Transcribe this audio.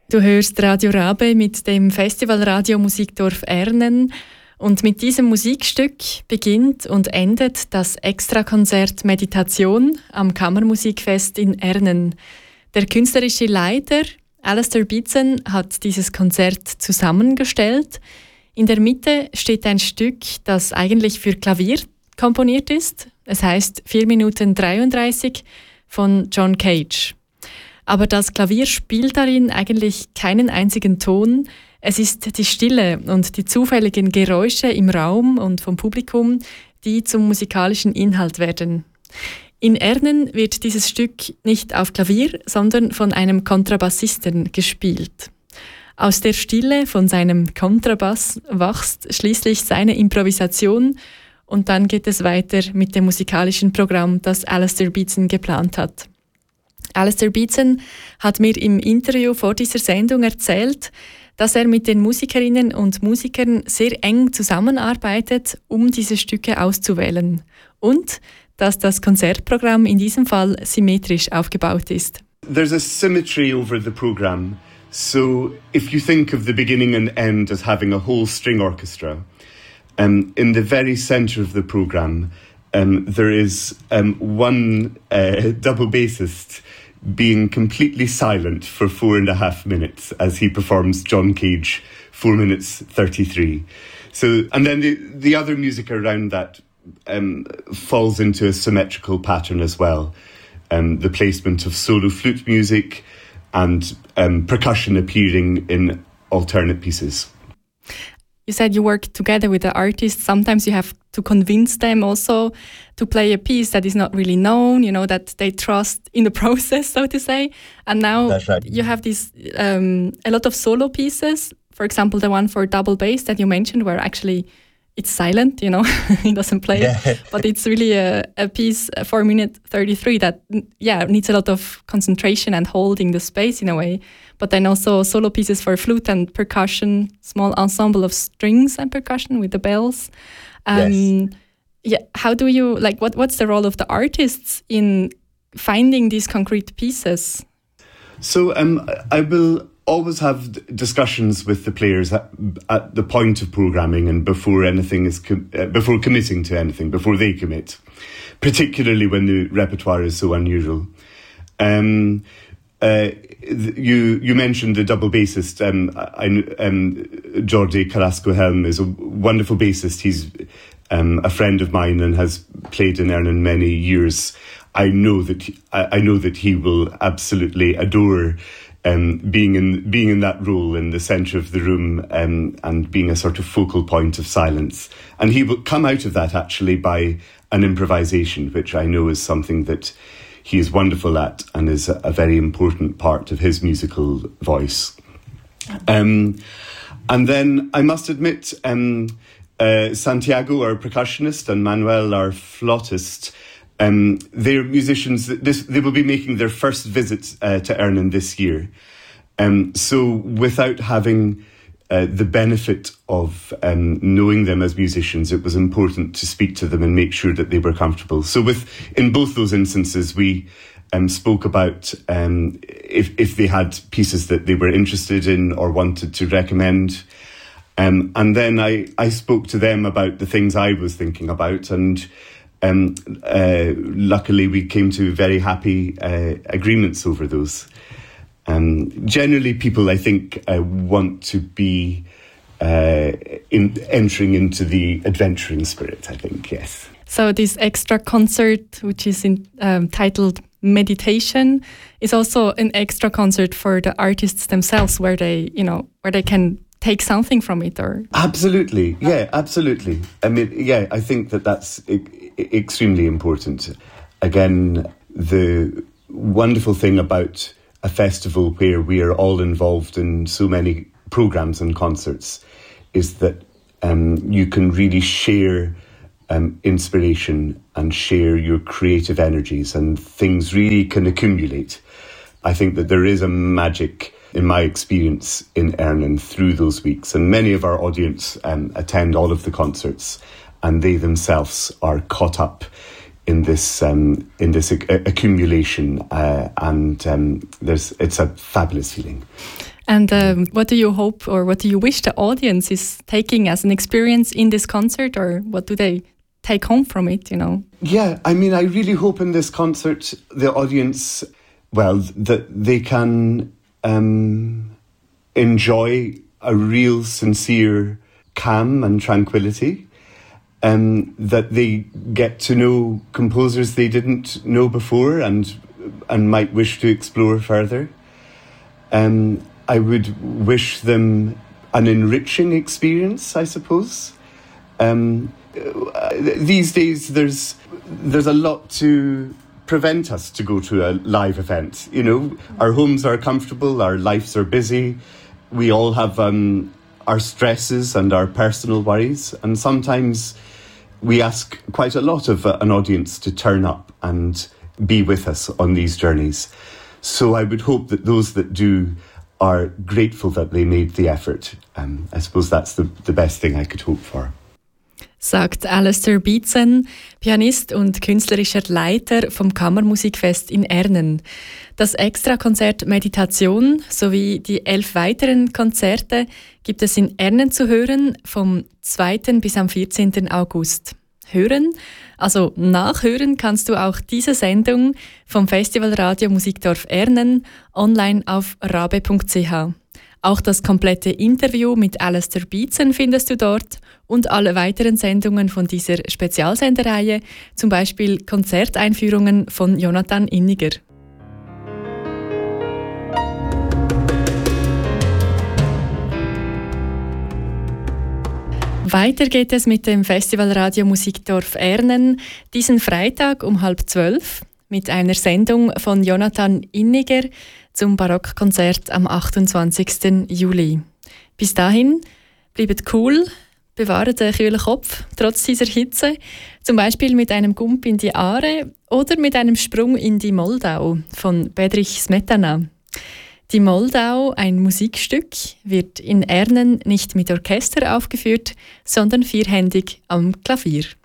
Du hörst Radio Rabe mit dem Festival Radio Musikdorf Ernen. Und mit diesem Musikstück beginnt und endet das Extrakonzert Meditation am Kammermusikfest in Ernen. Der künstlerische Leiter Alastair Beetson hat dieses Konzert zusammengestellt. In der Mitte steht ein Stück, das eigentlich für Klavier komponiert ist. Es heißt 4 Minuten 33 von John Cage. Aber das Klavier spielt darin eigentlich keinen einzigen Ton. Es ist die Stille und die zufälligen Geräusche im Raum und vom Publikum, die zum musikalischen Inhalt werden. In Ernen wird dieses Stück nicht auf Klavier, sondern von einem Kontrabassisten gespielt. Aus der Stille von seinem Kontrabass wächst schließlich seine Improvisation und dann geht es weiter mit dem musikalischen Programm, das Alastair Beetson geplant hat. Alastair Beetson hat mir im Interview vor dieser Sendung erzählt, dass er mit den Musikerinnen und Musikern sehr eng zusammenarbeitet, um diese Stücke auszuwählen. Und dass das Konzertprogramm in diesem Fall symmetrisch aufgebaut ist. There's a symmetry over the program. So if you think of the beginning and end as having a whole string orchestra, in the very center of the program, there is one double bassist being completely silent for 4.5 minutes as he performs John Cage 4 minutes 33. So, and then the other music around that falls into a symmetrical pattern as well. The placement of solo flute music and percussion appearing in alternate pieces. You said you work together with the artists. Sometimes you have to convince them also to play a piece that is not really known, you know, that they trust in the process, so to say. And now That's right. You have this a lot of solo pieces. For example, the one for double bass that you mentioned, where actually it's silent, you know, it doesn't play. Yeah. But it's really a piece, 4 minute 33, that, needs a lot of concentration and holding the space in a way. But then also solo pieces for flute and percussion, small ensemble of strings and percussion with the bells. Yes. Yeah, how do you, like, what's the role of the artists in finding these concrete pieces? So I will always have discussions with the players at the point of programming and before anything is before committing to anything, before they commit, particularly when the repertoire is so unusual. You mentioned the double bassist. Jordi Carrasco-Helm is a wonderful bassist. He's a friend of mine and has played in Ernen many years. I know that he will absolutely adore being in that role in the centre of the room and being a sort of focal point of silence. And he will come out of that actually by an improvisation, which I know is something that he is wonderful at and is a very important part of his musical voice. And then I must admit, Santiago, our percussionist, and Manuel, our flautist, they're musicians. They will be making their first visit to Ernen this year. So without having the benefit of knowing them as musicians, it was important to speak to them and make sure that they were comfortable. So in both those instances, we spoke about if they had pieces that they were interested in or wanted to recommend. And then I spoke to them about the things I was thinking about, and luckily we came to very happy agreements over those. Generally, people, I think, want to be entering into the adventuring spirit, I think, yes. So this extra concert, which is titled Meditation, is also an extra concert for the artists themselves, where they can take something from it, or absolutely, yeah, absolutely. I mean, yeah, I think that's extremely important. Again, the wonderful thing about a festival where we are all involved in so many programs and concerts is that you can really share inspiration and share your creative energies, and things really can accumulate. I think that there is a magic, in my experience, in Ernen through those weeks, and many of our audience attend all of the concerts, and they themselves are caught up in this accumulation, and it's a fabulous feeling. And what do you hope or what do you wish the audience is taking as an experience in this concert, or what do they take home from it, you know? Yeah, I mean, I really hope in this concert the audience, well, that they can enjoy a real, sincere calm and tranquility, that they get to know composers they didn't know before and might wish to explore further. I would wish them an enriching experience, I suppose. These days, there's a lot to prevent us to go to a live event. You know, our homes are comfortable, our lives are busy. We all have our stresses and our personal worries, and sometimes we ask quite a lot of an audience to turn up and be with us on these journeys. So I would hope that those that do are grateful that they made the effort. I suppose that's the best thing I could hope for. Sagt Alastair Beetson, Pianist und künstlerischer Leiter vom Kammermusikfest in Ernen. Das Extrakonzert Meditation sowie die 11 weiteren Konzerte gibt es in Ernen zu hören vom 2. bis am 14. August. Hören, also nachhören kannst du auch diese Sendung vom Festivalradio Musikdorf Ernen online auf rabe.ch. Auch das komplette Interview mit Alastair Beetson findest du dort und alle weiteren Sendungen von dieser Spezialsendereihe, zum Beispiel Konzerteinführungen von Jonathan Inniger. Weiter geht es mit dem Festivalradio Musikdorf Ernen diesen Freitag um 11:30 mit einer Sendung von Jonathan Inniger zum Barockkonzert am 28. Juli. Bis dahin, bleibt cool, bewahrt den kühlen Kopf trotz dieser Hitze, zum Beispiel mit einem Gump in die Aare oder mit einem Sprung in die Moldau von Bedřich Smetana. Die Moldau, ein Musikstück, wird in Ernen nicht mit Orchester aufgeführt, sondern vierhändig am Klavier.